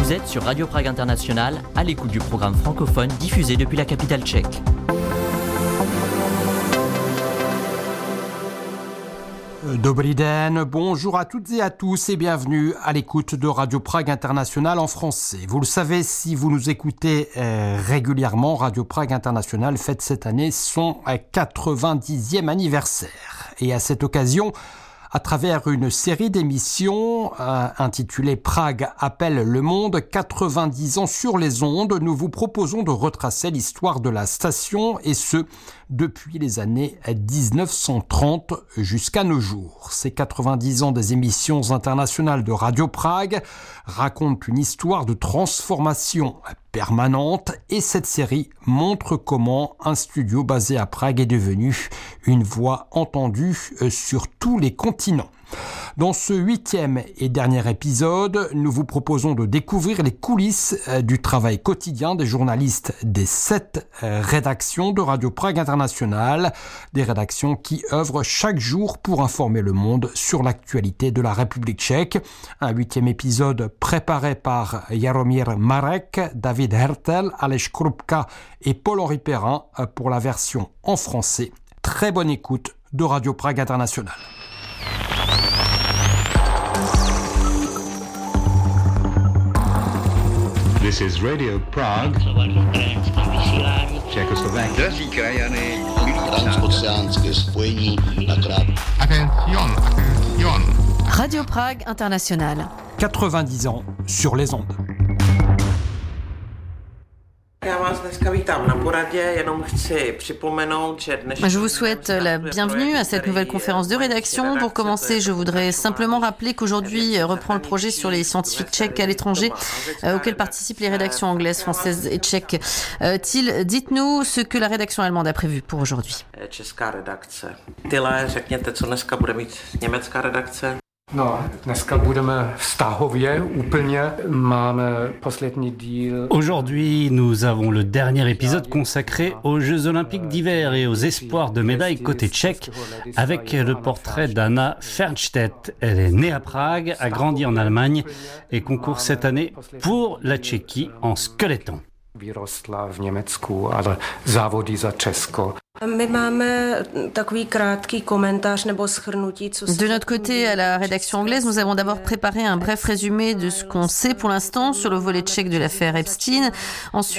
Vous êtes sur Radio Prague International, à l'écoute du programme francophone diffusé depuis la capitale tchèque. Dobrý den, bonjour à toutes et à tous et bienvenue à l'écoute de Radio Prague International en français. Vous le savez, si vous nous écoutez régulièrement, Radio Prague International fête cette année son 90e anniversaire. Et à cette occasion, à travers une série d'émissions intitulée Prague appelle le monde, 90 ans sur les ondes, nous vous proposons de retracer l'histoire de la station et ce, depuis les années 1930 jusqu'à nos jours. Ces 90 ans des émissions internationales de Radio Prague racontent une histoire de transformation permanente et cette série montre comment un studio basé à Prague est devenu une voix entendue sur tous les continents. Dans ce 8e et dernier épisode, nous vous proposons de découvrir les coulisses du travail quotidien des journalistes des 7 rédactions de Radio Prague International, des rédactions qui œuvrent chaque jour pour informer le monde sur l'actualité de la République tchèque. Un 8e épisode préparé par Jaromír Marek, David Hertel, Aleš Krupka et Paul-Henri Perrin pour la version en français. Très bonne écoute de Radio Prague International. This is Radio Prague, Czechoslovakia. Drazí krajany, milí transoceánské spojení na Attention. Radio Prague International. 90 ans sur les ondes. Je vous souhaite la bienvenue à cette nouvelle conférence de rédaction. Pour commencer, je voudrais simplement rappeler qu'aujourd'hui reprend le projet sur les scientifiques tchèques à l'étranger auquel participent les rédactions anglaises, françaises et tchèques. Till, dites-nous ce que la rédaction allemande a prévu pour aujourd'hui. No, dneska budeme vztahově úplně. Máme poslední díl. Aujourd'hui, nous avons le dernier épisode consacré aux Jeux Olympiques d'hiver et aux espoirs de médailles côté tchèque avec le portrait d'Anna Fernstedt. Elle est née à Prague, a grandi en Allemagne et concourt cette année pour la Tchéquie en skeléton. Vyrostla v Německu, ale závodí za Česko. De notre côté, à la rédaction anglaise, nous avons d'abord préparé un bref résumé de ce qu'on sait pour l'instant sur le volet tchèque de l'affaire Epstein. Ensuite,